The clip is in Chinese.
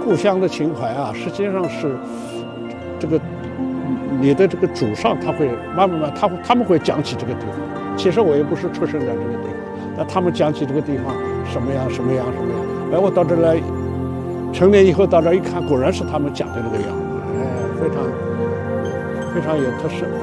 故乡的情怀啊，实际上是这个你的这个祖上他会慢慢他们会讲起这个地方。其实我也不是出生在这个地方，但他们讲起这个地方什么样什么样什么样。哎，我到这来，成年以后到这一看，果然是他们讲的那个样子，哎，非常有特色。